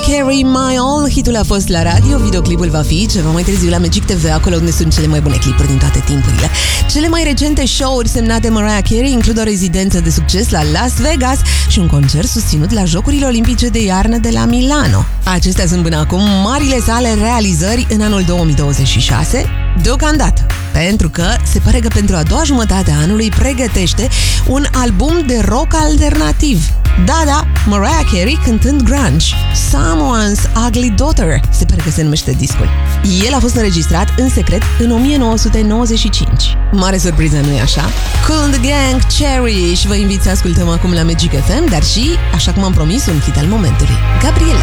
Carey, My All. Hitul a fost la radio, videoclipul va fi ceva mai târziu la Magic TV, acolo unde sunt cele mai bune clipuri din toate timpurile. Cele mai recente show-uri semnate Mariah Carey includ o rezidență de succes la Las Vegas și un concert susținut la Jocurile Olimpice de Iarnă de la Milano. Acestea sunt până acum marile sale realizări în anul 2026, deocamdată, pentru că se pare că pentru a doua jumătate a anului pregătește un album de rock alternativ. Da, Mariah Carey cântând grunge. Someone's Ugly Daughter se pare că se numește discul. El a fost înregistrat în secret în 1995. Mare surpriză, nu-i așa? Kool and the Gang, Cherish. Vă invit să ascultăm acum la Magic FM, dar și, așa cum am promis, un hit al momentului. Gabriela.